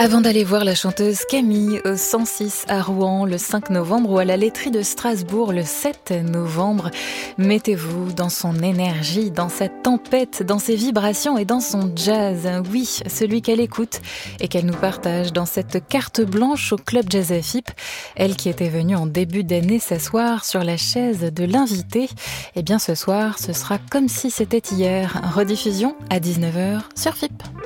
Avant d'aller voir la chanteuse Camille au 106 à Rouen le 5 novembre ou à la laiterie de Strasbourg le 7 novembre, mettez-vous dans son énergie, dans sa tempête, dans ses vibrations et dans son jazz. Oui, celui qu'elle écoute et qu'elle nous partage dans cette carte blanche au Club Jazz AFIP. Elle qui était venue en début d'année s'asseoir sur la chaise de l'invité. Eh bien ce soir, ce sera comme si c'était hier. Rediffusion à 19h sur FIP.